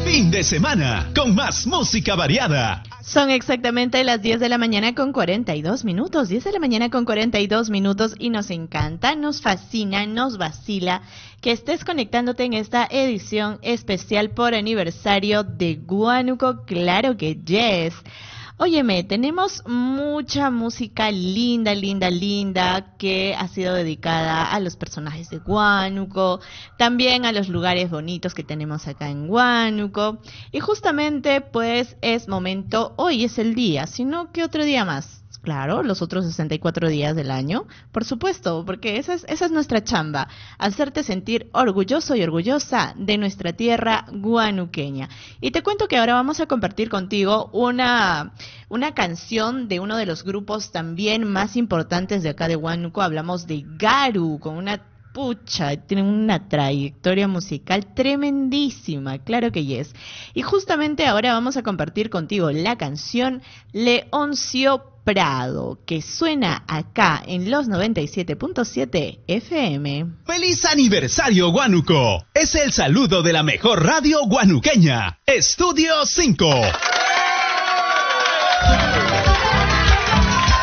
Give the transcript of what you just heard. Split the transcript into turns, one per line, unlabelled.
fin de semana con más música variada.
Son exactamente las 10 de la mañana con 42 minutos. 10 de la mañana con 42 minutos y nos encanta, nos fascina, nos vacila que estés conectándote en esta edición especial por aniversario de Huánuco. Claro que yes. Óyeme, tenemos mucha música linda, linda, linda que ha sido dedicada a los personajes de Huánuco, también a los lugares bonitos que tenemos acá en Huánuco. Y justamente pues es momento, hoy es el día, sino que otro día más. Claro, los otros 64 días del año, por supuesto, porque esa es nuestra chamba, hacerte sentir orgulloso y orgullosa de nuestra tierra guanuqueña. Y te cuento que ahora vamos a compartir contigo una canción de uno de los grupos también más importantes de acá de Huánuco. Hablamos de Garu, con una tienen una trayectoria musical tremendísima, claro que yes. Y justamente ahora vamos a compartir contigo la canción Leoncio Prado, que suena acá en los 97.7 FM.
¡Feliz aniversario, Huánuco! Es el saludo de la mejor radio guanuqueña, Estudio 5.